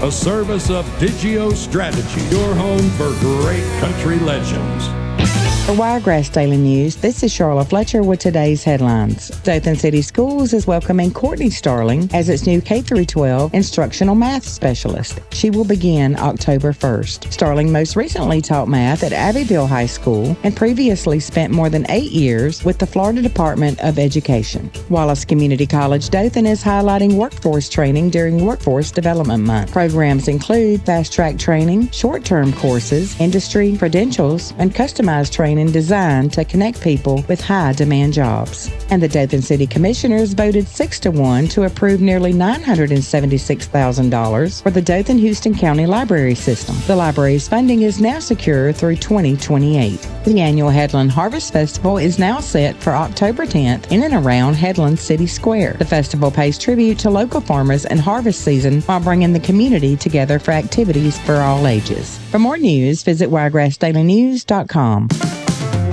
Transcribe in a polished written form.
a service of Digio Strategy, your home for great country legends. For Wiregrass Daily News, this is Charla Fletcher with today's headlines. Dothan City Schools is welcoming Courtney Starling as its new K-12 instructional math specialist. She will begin October 1st. Starling most recently taught math at Abbeville High School and previously spent more than 8 years with the Florida Department of Education. Wallace Community College Dothan is highlighting workforce training during Workforce Development Month. Programs include fast-track training, short-term courses, industry credentials, and customized training designed to connect people with high-demand jobs. And the Dothan City Commissioners voted 6-1 to approve nearly $976,000 for the Dothan-Houston County Library System. The library's funding is now secure through 2028. The annual Headland Harvest Festival is now set for October 10th in and around Headland City Square. The festival pays tribute to local farmers and harvest season while bringing the community together for activities for all ages. For more news, visit wiregrassdailynews.com.